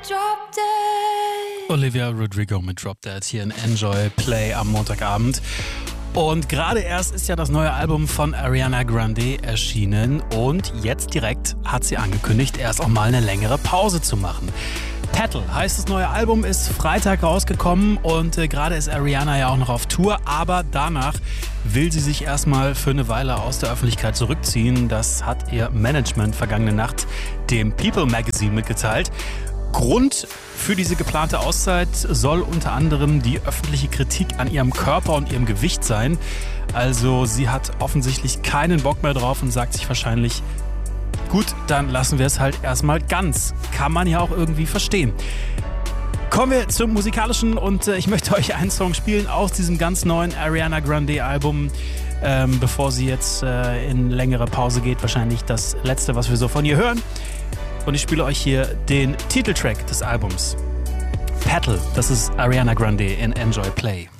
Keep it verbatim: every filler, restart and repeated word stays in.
Drop Dead. Olivia Rodrigo mit Drop Dead hier in Enjoy Play am Montagabend. Und gerade erst ist ja das neue Album von Ariana Grande erschienen und jetzt direkt hat sie angekündigt, erst auch mal eine längere Pause zu machen. Petal heißt das neue Album, ist Freitag rausgekommen und äh, gerade ist Ariana ja auch noch auf Tour, aber danach will sie sich erstmal für eine Weile aus der Öffentlichkeit zurückziehen. Das hat ihr Management vergangene Nacht dem People Magazine mitgeteilt. Grund für diese geplante Auszeit soll unter anderem die öffentliche Kritik an ihrem Körper und ihrem Gewicht sein. Also sie hat offensichtlich keinen Bock mehr drauf und sagt sich wahrscheinlich, gut, dann lassen wir es halt erstmal ganz. Kann man ja auch irgendwie verstehen. Kommen wir zum Musikalischen und äh, ich möchte euch einen Song spielen aus diesem ganz neuen Ariana Grande Album, ähm, bevor sie jetzt äh, in längere Pause geht. Wahrscheinlich das letzte, was wir so von ihr hören. Und ich spiele euch hier den Titeltrack des Albums. Petal, das ist Ariana Grande in Enjoy Play.